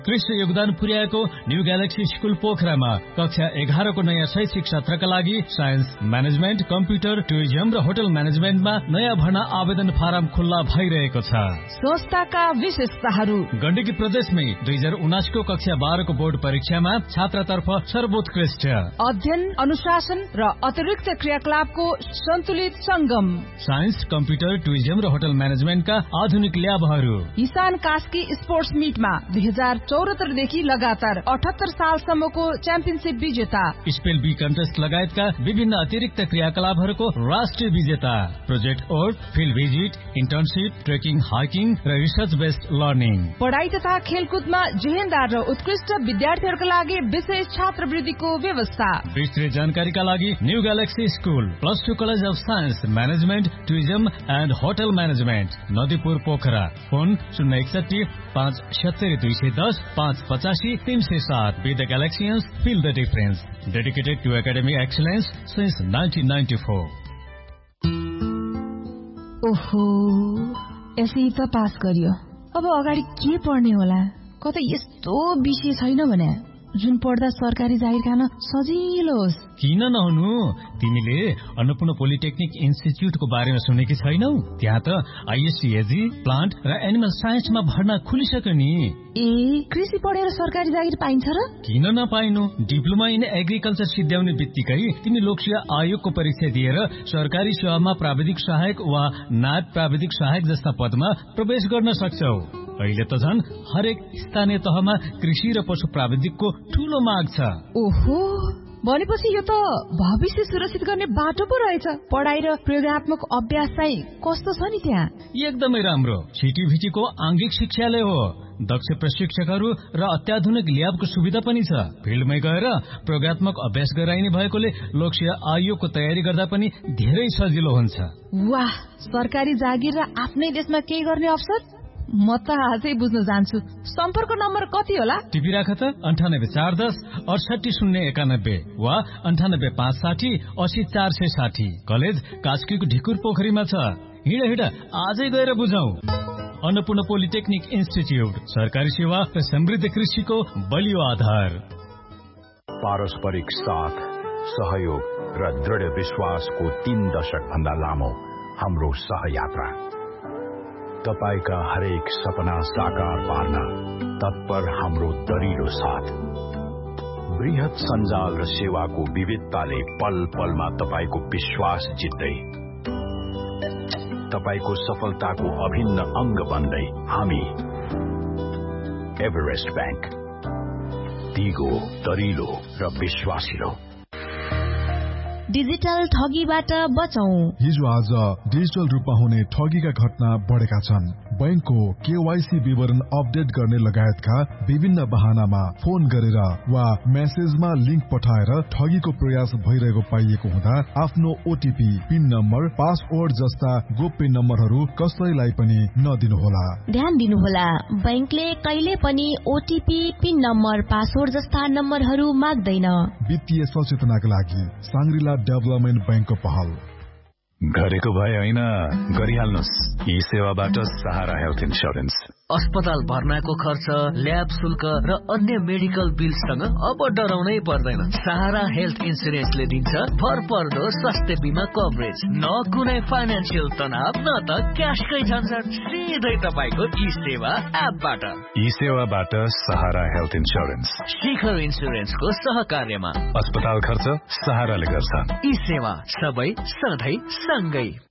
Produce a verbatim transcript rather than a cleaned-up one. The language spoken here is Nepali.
कृष्ण योगदान पुर्याएको न्यू ग्यालेक्सी स्कुल पोखरामा कक्षा एघारको नयाँ शैक्षिक सत्रका लागि साइन्स म्यानेजमेन्ट, कम्प्युटर, टुरिज्म र होटल म्यानेजमेन्टमा नयाँ भर्ना आवेदन फारम खुल्ला भइरहेको छ। संस्थाका विशेषताहरू: गण्डकी प्रदेशमै दुई हजार उनासको कक्षा बाह्रको बोर्ड परीक्षामा छात्रतर्फ सर्वोत्कृष्ट अध्ययन, अनुशासन र अतिरिक्त क्रियाकलापको सन्तुलित संगम, साइन्स, कम्प्युटर, टुरिज्म र होटल म्यानेजमेन्टका आधुनिक ल्याबहरू। इसान कास्की स्पोर्ट्स मिटमा दुई हजार चौरात्तरदेखि लगातार अठहत्तर सालसम्मको च्याम्पियनसिप विजेता, स्पेल बी कन्टेस्ट लगायतका विभिन्न अतिरिक्त क्रियाकलापहरूको राष्ट्रिय विजेता, project org, field visit, internship, trekking, hiking र रिसर्च बेस्ड लर्निङ। पढाइ तथा खेलकुदमा जेहेन्दार र उत्कृष्ट विद्यार्थीहरूका लागि विशेष छात्रवृत्तिको व्यवस्था। विस्तृत जानकारीका लागि new galaxy school, plus two college of science, management, tourism and hotel management, Nadipur Pokhara. Phone शून्य एकसठी पाँच सत्तरी दुई सय दस पाँच पचासी तीन सय सात। Be the Galaxians, feel the difference. Dedicated to academic excellence since nineteen ninety-four. ओहो, एसई त पास गरियो। अब अगाडि के पढ्ने होला? कतै यस्तो विषय छैन भने जुन पढ्दा सरकारी जागिर खान सजिलो होस्। किन नहुनु? तिमीले अन्नपूर्ण पोलिटेक्निक इन्स्टिच्युटको बारेमा सुनेकी छैनौ? त्यहाँ त आइएससीएजी, प्लान्ट र एनिमल साइन्समा भर्ना खुलिसक्यो नि। ए, कृषि पढेर सरकारी जागिर पाइन्छ र? किन नपाइनु? डिप्लोमा इन एग्रिकल्चर सिद्ध्याउने बित्तिकै तिमी लोकसेवा आयोगको परीक्षा दिएर सरकारी सेवामा प्राविधिक सहायक वा नायब प्राविधिक सहायक जस्ता पदमा प्रवेश गर्न सक्छौ। अहिले त झन् हरेक स्थानीय तहमा कृषि र पशु प्राविधिकको ठूलो माग छ। ओहो, भनेपछि यो त भविष्य सुरक्षित गर्ने बाटो पो रहेछ। पढाइ र प्रयोगात्मक अभ्यास चाहिँ कस्तो छ नि त्यहाँ? एकदमै राम्रो। छिटीभिटीको आंगिक शिक्षालय हो। दक्ष प्रशिक्षकहरू र अत्याधुनिक ल्याबको सुविधा पनि छ। फिल्डमै गएर प्रयोगात्मक अभ्यास गराइने भएकोले लोकसेवा आयोगको तयारी गर्दा पनि धेरै सजिलो हुन्छ। वाह, सरकारी जागिर र आफ्नै देशमा केही गर्ने अवसर? म त आजै बुझ्न जान्छु। सम्पर्क नम्बर कति होला? टिपी राख त अन्ठानब्बे चार दस अडसठी शून्य एकानब्बे वा अन्ठानब्बे पाँच साठी असी चार सय साठी। कलेज कास्कीको ढिकुर पोखरीमा छ। हिँड हिँड आजै गएर बुझौ। अन्नपूर्ण पोलिटेक्निक इन्स्टिच्युट, सरकारी सेवा र समृद्ध कृषिको बलियो आधार। पारस्परिक साथ, सहयोग र दृढ विश्वासको तीन दशक भन्दा लामो हाम्रो सहयात्रा। तपाईका हरेक सपना साकार पार्न तत्पर हाम्रो दरिलो साथ। बृहत सञ्जाल र सेवाको विविधताले पल पलमा तपाईको विश्वास जित्दै, तपाईको सफलताको अभिन्न अंग बन्दै हामी एभरेस्ट बैंक, दिगो, दरिलो र विश्वासिलो। डिजिटल ठगीबाट बचौं। हिजो आज डिजिटल रूपमा हुने ठगीका घटना बढेका छन्। बैंकको केवाईसी विवरण अपडेट गर्ने लगायतका विभिन्न बहानामा फोन गरेर वा मेसेजमा लिंक पठाएर ठगीको प्रयास भइरहेको पाइएको हुँदा आफ्नो ओटीपी, पिन नम्बर, पासवर्ड जस्ता गोप्य नम्बरहरू कसैलाई पनि नदिनुहोला। ध्यान दिनुहोला, बैंकले कहिले पनि ओटीपी, पिन नम्बर, पासवर्ड जस्ता नम्बरहरू माग्दैन। वित्तीय सचेतनाका लागि साङ्ग्रिला डेभलपमेन्ट बैंकको पहल। गरेको भए होइन, गरिहाल्नुस्। यी सेवाबाट सहारा हेल्थ इन्स्योरेन्स। अस्पताल भर्नाको खर्च, ल्याब शुल्क र अन्य मेडिकल बिलसँग अब डराउनै पर्दैन। सहारा हेल्थ इन्स्योरेन्सले दिन्छ भरपर्दो स्वास्थ्य बिमा कभरेज। न कुनै फाइनेन्सियल तनाव, न त क्यासकै झन्झट, सिधै तपाईको ई सेवा एपबाट। ई सेवाबाट सहारा हेल्थ इन्स्योरेन्स, शिखर इन्स्योरेन्सको सहकार्यमा। अस्पताल खर्च सहाराले गर्छ। ई सेवा सबै सधैँ सँगै।